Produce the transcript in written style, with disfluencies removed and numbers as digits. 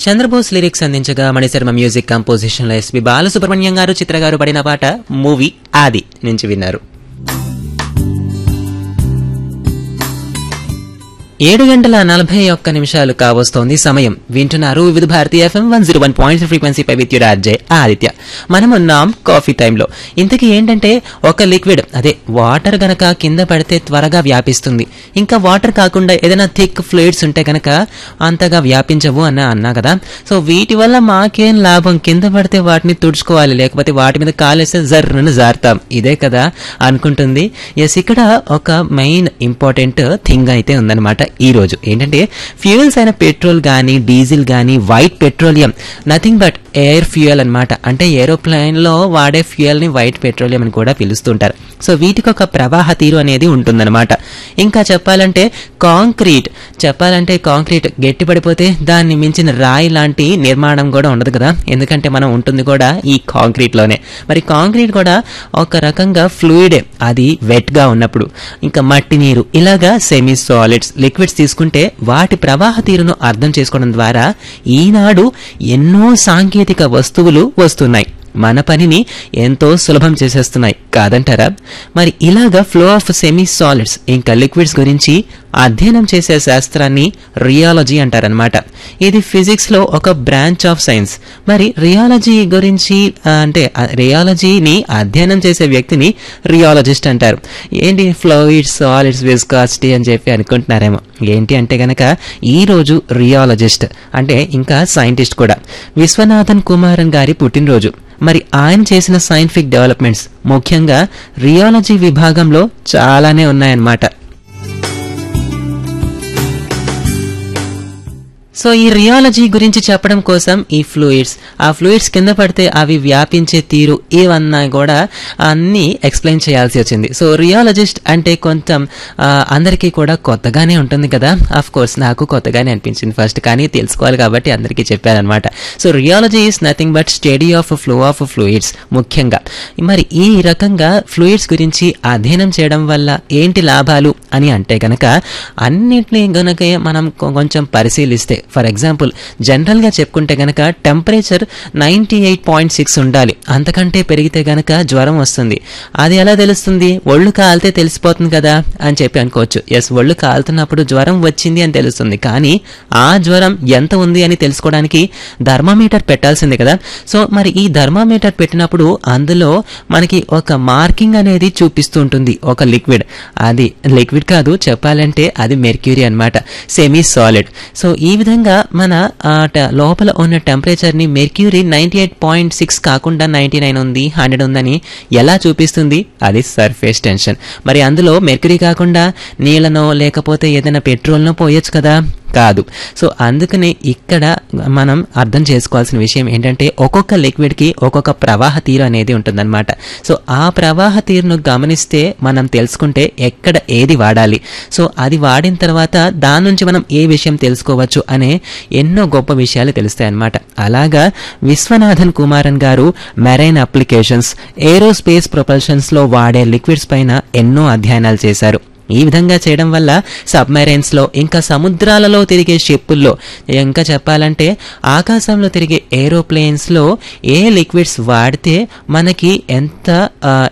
Chandrabose lyrics అందించగా Mani Sharma music composition లో SP Balasubrahmanyam గారు చిత్ర గారు పడిన పాట మూవీ ఆది నుంచి విన్నారు. 7:41 కావస్తోంది సమయం. వింటున్నారు వివిధ Bharati FM 101.3 ఫ్రీక్వెన్సీపై with your RJ Aditya. మనమున్నాం కాఫీ టైంలో. ఇంతకీ ఏంటంటే ఒక లిక్విడ్ అదే వాటర్ గనక కింద పడితే త్వరగా వ్యాపిస్తుంది. ఇంకా వాటర్ కాకుండా ఏదైనా థిక్ ఫ్లూయిడ్స్ ఉంటే గనక అంతగా వ్యాపించవు అన్నా కదా. సో వీటి వల్ల మాకేం లాభం, కింద పడితే వాటిని తుడుచుకోవాలి, లేకపోతే వాటి మీద కాలేస్తే జర్రను జారుతాం, ఇదే కదా అనుకుంటుంది. ఎస్, ఇక్కడ ఒక మెయిన్ ఇంపార్టెంట్ థింగ్ అయితే ఉందన్నమాట. ఈ రోజు ఏంటంటే ఫ్యూయల్స్ అయిన పెట్రోల్ గానీ డీజిల్ గానీ white petroleum nothing but air fuel అన్నమాట. అంటే ఏరోప్లేన్ లో వాడే ఫ్యూయల్ ని వైట్ పెట్రోలియం అని కూడా పిలుస్తుంటారు. సో వీటికి ఒక ప్రవాహ తీరు అనేది ఉంటుందన్నమాట. ఇంకా చెప్పాలంటే కాంక్రీట్ గట్టి పడిపోతే దాన్ని మించిన రాయి లాంటి నిర్మాణం కూడా ఉండదు కదా, ఎందుకంటే మనం ఉంటుంది కూడా ఈ కాంక్రీట్ లోనే. మరి కాంక్రీట్ కూడా ఒక రకంగా ఫ్లూయిడే, అది వెట్ గా ఉన్నప్పుడు. ఇంకా మట్టి, నీరు ఇలాగా సెమీ సాలిడ్స్ లిక్విడ్స్ తీసుకుంటే వాటి ప్రవాహ తీరును అర్థం చేసుకోవడం ద్వారా ఈనాడు ఎన్నో సాంకేతిక వస్తువులు వస్తున్నాయి, మన పనిని ఎంతో సులభం చేసేస్తున్నాయి కాదంటారా? మరి ఇలాగా ఫ్లో ఆఫ్ సెమీ సాలిడ్స్ ఇంకా లిక్విడ్స్ గురించి అధ్యయనం చేసే శాస్త్రాన్ని రియాలజీ అంటారనమాట. ఇది ఫిజిక్స్ లో ఒక బ్రాంచ్ ఆఫ్ సైన్స్. మరి రియాలజీ గురించి అంటే రియాలజీని అధ్యయనం చేసే వ్యక్తిని రియాలజిస్ట్ అంటారు. ఏంటి ఫ్లూయిడ్స్, సాలిడ్స్, విస్కాసిటీ అని చెప్పి అనుకుంటున్నారేమో. ఏంటి అంటే గనక ఈ రోజు రియాలజిస్ట్ అంటే ఇంకా సైంటిస్ట్ కూడా. విశ్వనాథన్ కుమారన్ గారి పుట్టినరోజు. మరి ఆయన చేసిన సైంటిఫిక్ డెవలప్మెంట్స్ ముఖ్యంగా రియాలజీ విభాగంలో చాలానే ఉన్నాయన్నమాట. సో ఈ రియాలజీ గురించి చెప్పడం కోసం ఈ ఆ ఫ్లూయిడ్స్ కింద పడితే అవి వ్యాపించే తీరు ఇవన్నా కూడా అన్ని ఎక్స్ప్లెయిన్ చేయాల్సి వచ్చింది. సో రియాలజిస్ట్ అంటే కొంచెం అందరికీ కూడా కొత్తగానే ఉంటుంది కదా. ఆఫ్ కోర్స్ నాకు కొత్తగానే అనిపించింది ఫస్ట్, కానీ తెలుసుకోవాలి కాబట్టి అందరికీ చెప్పారనమాట. So rheology is nothing but study of flow of fluids ముఖ్యంగా. మరి ఈ రకంగా ఫ్లూయిడ్స్ గురించి అధ్యయనం చేయడం వల్ల ఏంటి లాభాలు అని అంటే గనక అన్నింటినీ గనక మనం కొంచెం పరిశీలిస్తే, ఫర్ ఎగ్జాంపుల్ జనరల్ గా చెప్పుకుంటే గనక టెంపరేచర్ 98.6 ఉండాలి, అంతకంటే పెరిగితే గనక జ్వరం వస్తుంది. అది ఎలా తెలుస్తుంది? ఒళ్ళు కాలితే తెలిసిపోతుంది కదా అని చెప్పి అనుకోవచ్చు. ఎస్, ఒళ్ళు కాలుతున్నప్పుడు జ్వరం వచ్చింది అని తెలుస్తుంది, కానీ ఆ జ్వరం ఎంత ఉంది అని తెలుసుకోవడానికి థర్మామీటర్ పెట్టాల్సిందే కదా. సో మరి ఈ థర్మామీటర్ పెట్టినప్పుడు అందులో మనకి ఒక మార్కింగ్ అనేది చూపిస్తూ ఉంటుంది ఒక లిక్విడ్. అది లిక్విడ్ కాదు, చెప్పాలంటే అది మెర్క్యూరీ అన్నమాట, సెమీ సాలిడ్. సో ఈ విధంగా మన లోపల ఉన్న టెంపరేచర్ ని మెర్క్యూరీ 98.6 కాకుండా 99 ఉంది, 100 ఉందని ఎలా చూపిస్తుంది? అది సర్ఫేస్ టెన్షన్. మరి అందులో మెర్క్యూరీ కాకుండా నీళ్ళనో లేకపోతే ఏదైనా పెట్రోల్నో పోయొచ్చు కదా, కాదు. సో అందుకనే ఇక్కడ మనం అర్థం చేసుకోవాల్సిన విషయం ఏంటంటే ఒక్కొక్క లిక్విడ్ కి ఒక్కొక్క ప్రవాహ తీరు అనేది ఉంటుందన్నమాట. సో ఆ ప్రవాహ తీరును గమనిస్తే మనం తెలుసుకుంటే ఎక్కడ ఏది వాడాలి, సో అది వాడిన తర్వాత దాని నుంచి మనం ఏ విషయం తెలుసుకోవచ్చు అనే ఎన్నో గొప్ప విషయాలు తెలుస్తాయి అన్నమాట. అలాగా విశ్వనాథన్ కుమారన్ గారు మెరైన్ అప్లికేషన్స్, ఏరోస్పేస్ ప్రొపల్షన్స్ లో వాడే లిక్విడ్స్ పైన ఎన్నో అధ్యయనాలు చేశారు. ఈ విధంగా చేయడం వల్ల సబ్మెరైన్స్ లో ఇంకా సముద్రాలలో తిరిగే షిప్పుల్లో, ఇంకా చెప్పాలంటే ఆకాశంలో తిరిగే ఏరోప్లేన్స్ లో ఏ లిక్విడ్స్ వాడితే మనకి ఎంత